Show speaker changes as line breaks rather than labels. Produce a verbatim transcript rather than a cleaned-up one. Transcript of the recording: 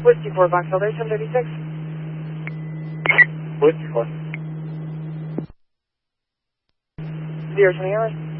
Whiskey four, Boxel, there's ten thirty-six.
Whiskey four.
Zero twenty hours.